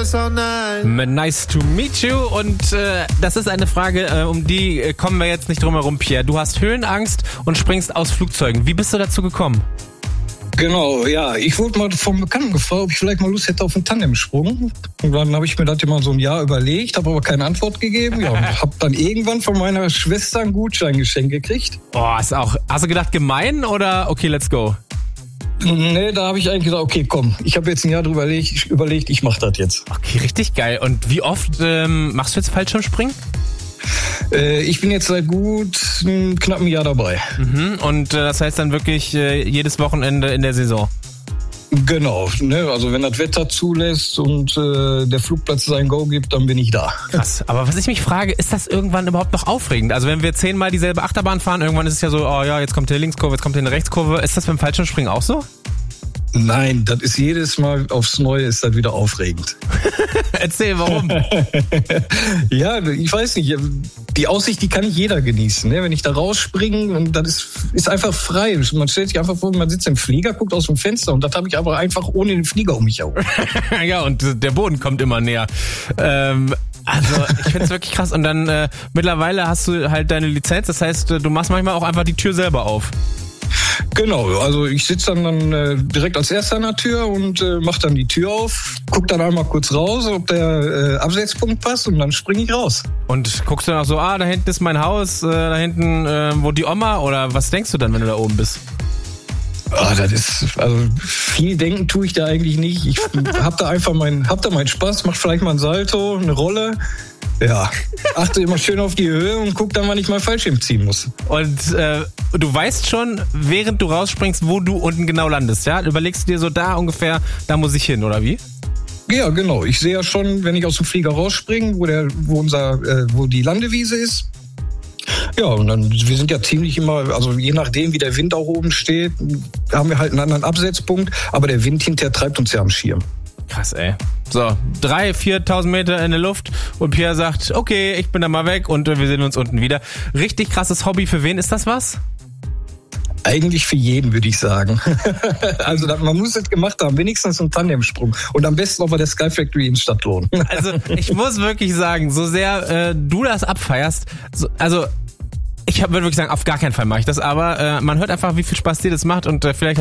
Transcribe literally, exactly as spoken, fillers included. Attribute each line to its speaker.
Speaker 1: Mit Nice to Meet You. Und äh, das ist eine Frage, äh, um die äh, kommen wir jetzt nicht drum herum, Pierre. Du hast Höhenangst und springst aus Flugzeugen. Wie bist du dazu gekommen?
Speaker 2: Genau, ja. Ich wurde mal vom Bekannten gefragt, ob ich vielleicht mal Lust hätte auf einen Tandemsprung. Und dann habe ich mir das immer so ein Jahr überlegt, habe aber keine Antwort gegeben. Ja, und habe dann irgendwann von meiner Schwester ein Gutscheingeschenk gekriegt.
Speaker 1: Oh, ist auch. Hast du gedacht, gemein oder okay, let's go?
Speaker 2: Nee, da habe ich eigentlich gesagt, okay, komm, ich habe jetzt ein Jahr drüber überlegt, überlegt ich mache das jetzt.
Speaker 1: Okay, richtig geil. Und wie oft ähm, machst du jetzt Fallschirmspringen?
Speaker 2: Äh, ich bin jetzt seit gut m, knapp einem Jahr dabei.
Speaker 1: Mhm. Und äh, das heißt dann wirklich äh, jedes Wochenende in der Saison?
Speaker 2: Genau, ne, also wenn das Wetter zulässt und äh, der Flugplatz sein Go gibt, dann bin ich da.
Speaker 1: Krass, aber was ich mich frage, ist das irgendwann überhaupt noch aufregend? Also wenn wir zehnmal dieselbe Achterbahn fahren, irgendwann ist es ja so, oh ja, jetzt kommt die Linkskurve, jetzt kommt die Rechtskurve. Ist das beim Fallschirmspringen auch so?
Speaker 2: Nein, das ist jedes Mal aufs Neue ist das wieder aufregend.
Speaker 1: Erzähl, warum?
Speaker 2: Ja, ich weiß nicht. Die Aussicht, die kann nicht jeder genießen. Ne? Wenn ich da rausspringe, und das ist, ist einfach frei. Man stellt sich einfach vor, man sitzt im Flieger, guckt aus dem Fenster und das habe ich aber einfach ohne den Flieger um mich herum.
Speaker 1: Ja, und der Boden kommt immer näher. Ähm, also ich finde es wirklich krass. Und dann äh, mittlerweile hast du halt deine Lizenz. Das heißt, du machst manchmal auch einfach die Tür selber auf.
Speaker 2: Genau, also ich sitze dann, dann äh, direkt als Erster an der Tür und äh, mache dann die Tür auf, guck dann einmal kurz raus, ob der äh, Absetzpunkt passt und dann springe ich raus.
Speaker 1: Und guckst du dann auch so, ah, da hinten ist mein Haus, äh, da hinten äh, wo die Oma, oder was denkst du dann, wenn du da oben bist?
Speaker 2: Ah, das ist, also viel denken tue ich da eigentlich nicht. Ich hab da einfach meinen, hab da meinen Spaß, mach vielleicht mal ein Salto, eine Rolle. Ja, achte immer schön auf die Höhe und guck dann, wann ich mal Fallschirm ziehen muss.
Speaker 1: Und äh, du weißt schon, während du rausspringst, wo du unten genau landest, ja? Überlegst du dir so, da ungefähr, da muss ich hin, oder wie?
Speaker 2: Ja, genau. Ich sehe ja schon, wenn ich aus dem Flieger rausspringe, wo der, wo unser, äh, wo die Landewiese ist. Ja, und dann, wir sind ja ziemlich immer, also je nachdem, wie der Wind auch oben steht, haben wir halt einen anderen Absetzpunkt, aber der Wind hinterher treibt uns ja am Schirm.
Speaker 1: Krass, ey. So, drei, viertausend Meter in der Luft und Pierre sagt, okay, ich bin da mal weg und wir sehen uns unten wieder. Richtig krasses Hobby. Für wen ist das was?
Speaker 2: Eigentlich für jeden, würde ich sagen. Also man muss es gemacht haben, wenigstens einen Tandemsprung. Und am besten auch bei der Sky Factory in Stadtlohn.
Speaker 1: Also ich muss wirklich sagen, so sehr äh, du das abfeierst, so, also ich würde wirklich sagen, auf gar keinen Fall mache ich das, aber äh, man hört einfach, wie viel Spaß dir das macht und äh, vielleicht